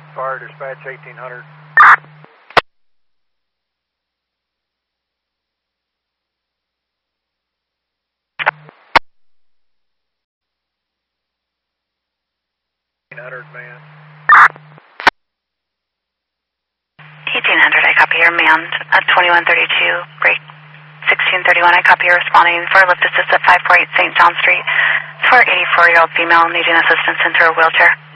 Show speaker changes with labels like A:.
A: Fire dispatch 1800. Man.
B: 1800, I copy your manned at 2132, break 1631, I copy you responding for lift assist at 548 St. John Street for 84-year-old female needing assistance into her wheelchair.